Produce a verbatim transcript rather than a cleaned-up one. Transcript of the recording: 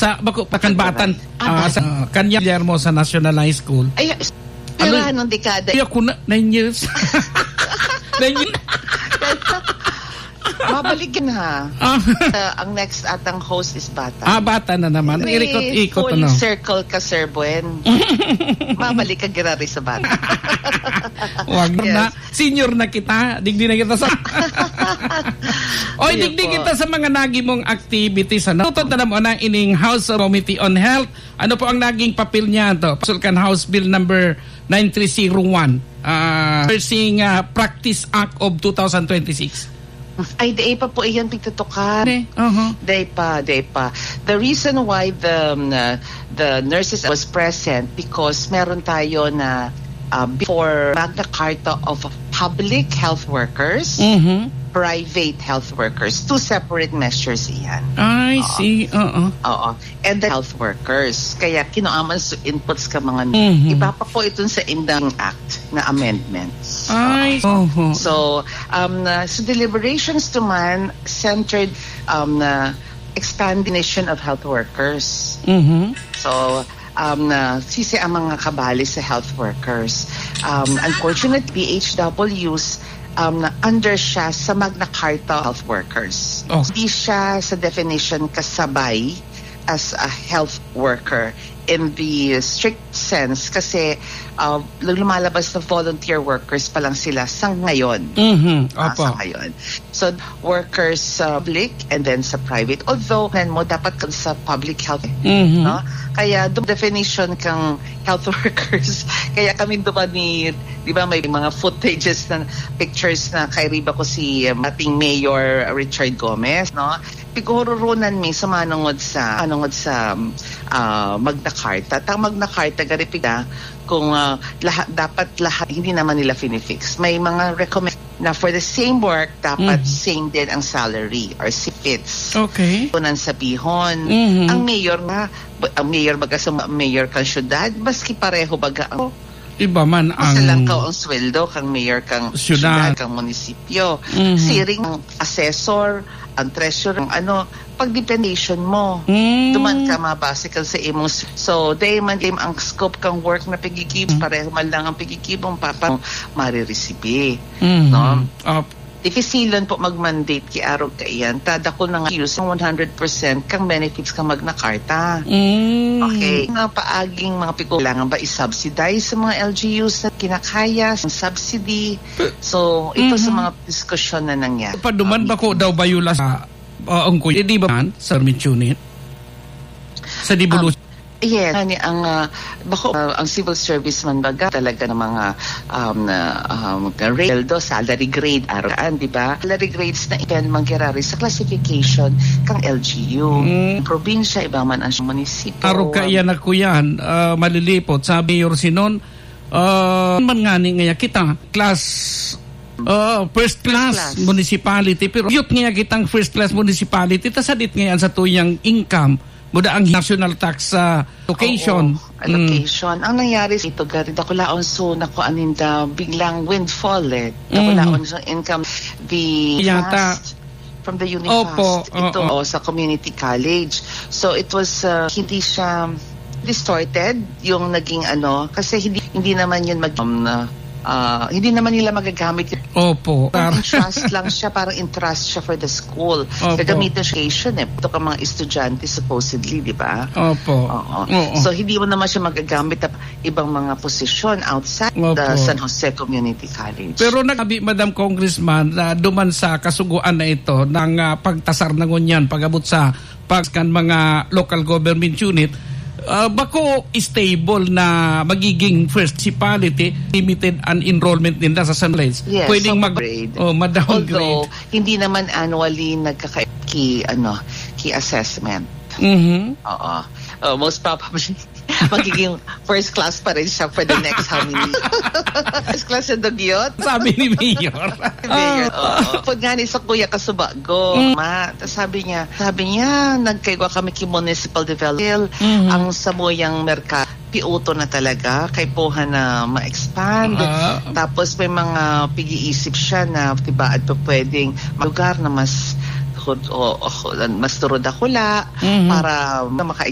sa bako pakanbatan uh, sa uh, kanya Guillermo sa National High School. Ay, pero anong dekada? Ay, ako na, nine years. nine years. Mabalikin ha. Ah. uh, ang next atang host is Bata. Ah, Bata na naman. Irikot-ikot full ano. circle ka, Sir Buen. Mabalik ka girari sa Bata. Wag yes. na. Senior na kita. Digdi na kita sa... Oy, digdi kita sa mga nagi mong activities. Ano? Tutod na mo na ining House Committee on Health. Ano po ang naging papel niya to? Pasulkan House Bill number nine three zero one. Uh, Nursing uh, Practice Act of twenty twenty-six. Ay, day pa po iyan pigtutukan. Uh-huh. Day pa, day pa. The reason why the um, uh, the nurses was present because meron tayo na uh, before Magna Carta of public health workers, mm-hmm. private health workers. Two separate measures iyan. I uh-oh. see. Oo. Oo. And the health workers. Kaya kinuaman so inputs ka mga mm-hmm. iba pa po ito sa Indang Act na amendments. Ay. Uh-huh. So, um, uh, so deliberations to man centered um, uh, expansion of health workers. Mm-hmm. So, um, uh, sisi ang mga kabali sa health workers. Um, unfortunately, P H Ws Um, under siya sa Magna Carta health workers. Oh. Hindi siya sa definition kasabay as a health worker in the strict sense kasi uh, lumalabas na volunteer workers pa lang sila sa ngayon. Mm-hmm. Uh, sa ngayon. So, workers sa uh, public and then sa private. Although, mo dapat ka sa public health. Mm-hmm. No? Kaya, the definition kang health workers, kaya kami duman ni, di ba may mga footages na pictures na kay Riba ko si um, ating Mayor Richard Gomez, no? Pigururunan mi sa manungod sa manungod sa uh, Magna Carta. Tang Magna Carta garipiga kung uh, lahat dapat lahat hindi naman nila finifix. May mga recommend na for the same work dapat mm. same din ang salary or si fits. Okay. Kunan sa bihon. Mm-hmm. Ang mayor nga ang mayor baga sa mayor kang syudad maski pareho baga ang iba man ang masalang ka ang sweldo kang mayor kang syudad, kang munisipyo. Mm-hmm. Siring ang assessor, ang treasurer, ang ano, pag-dependation mo. Mm. Duman ka mabase ka sa imong. So, day man game ang scope kang work na pagigib, mm. pareho man lang ang pagigibong papa mariresibi. Mm-hmm. No? Uh, Difficilan po mag-mandate ki arog ka iyan. Tada ko na nga use ng one hundred percent kang benefits kang Magna Carta. Mm. Okay. Nga paaging mga pikulangan ba i-subsidize sa mga L G Us na kinakaya, sa subsidy. So, ito mm-hmm. sa mga diskusyon na nangyari. Paduman ba ko daw bayula sa uh, ungkoy? Di ba sa unit? Sa dibulus? Um, Yes, ani ang uh, bako uh, ang civil service man baga talaga ng mga um uh, um grade do salary grade araan, di ba? Salary grades na iban manggirari sa classification kang L G U. Mm. Probinsya iba man ang munisipyo. Aro ka iyan ako yan, uh, malilipot sabi yor sinon uh, man ngani ngaya kita class Uh, first class, first class municipality pero yut nga kitang first class municipality tasadit ngayon sa tuyang income muda ang national tax sa uh, location. Oo, allocation. Mm. Ang nangyari ito, gari, dakulaon so naku aninda biglang windfall eh. Dakulaon mm. so income the Yata. fast from the Unifast. Opo, ito oh, oh. sa community college. So it was uh, hindi siya distorted yung naging ano kasi hindi hindi naman yun mag um, uh, Uh, hindi naman nila magagamit. Opo. Entrust lang siya, parang entrust siya for the school. Opo. Gagamitin siya eh. Ito ka mga estudyante supposedly, di ba? Opo. Oo. Oo. So, hindi mo naman siya magagamit ng ibang mga posisyon outside Opo. the San Jose Community College. Pero nagabi, Madam Congressman, na duman sa kasuguan na ito ng uh, pagtasar ng unyan, pag-abot sa pagkan mga local government unit, Uh, bako stable na magiging first municipality, limited an enrollment din sa San Luis. Yes, pwedeng mag oh, ma-downgrade. Although hindi naman annually nagkaka-key ano, key assessment. Mhm. Oo. Uh, most probably magiging first class pa rin siya for the next how many first class yung dugyot sabi ni Mayor. Mayor oo pag nga ni sa kuya kasubago mm. ma sabi niya sabi niya nagkaigwa kami ki municipal development mm-hmm. ang samuyang merkado piuto na talaga kay poha na ma-expand uh, tapos may mga pag-iisip siya na diba at pwedeng lugar na mas o, o, mas turod akula mm-hmm. para maka